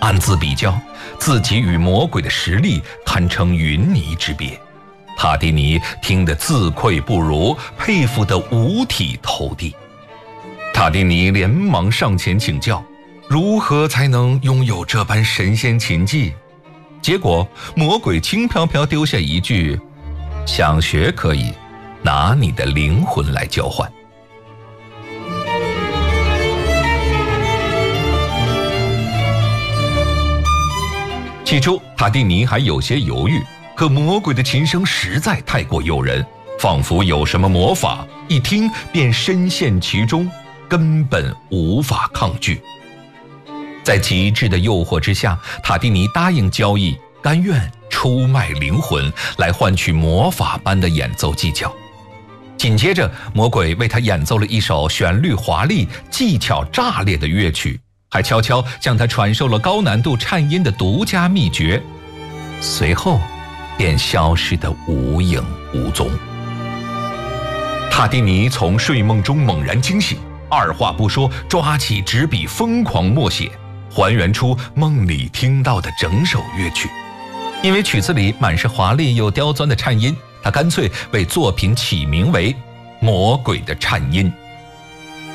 暗自比较，自己与魔鬼的实力堪称云泥之别。塔迪尼听得自愧不如，佩服得五体投地。塔迪尼连忙上前请教，如何才能拥有这般神仙琴技？结果魔鬼轻飘飘丢下一句：想学可以，拿你的灵魂来交换。起初塔蒂尼还有些犹豫，可魔鬼的琴声实在太过诱人，仿佛有什么魔法，一听便深陷其中，根本无法抗拒。在极致的诱惑之下，塔蒂尼答应交易，甘愿出卖灵魂来换取魔法般的演奏技巧。紧接着魔鬼为他演奏了一首旋律华丽、技巧炸裂的乐曲，还悄悄向他传授了高难度颤音的独家秘诀，随后便消失得无影无踪。塔蒂尼从睡梦中猛然惊醒，二话不说，抓起纸笔疯狂默写，还原出梦里听到的整首乐曲。因为曲子里满是华丽又刁钻的颤音，他干脆为作品起名为《魔鬼的颤音》。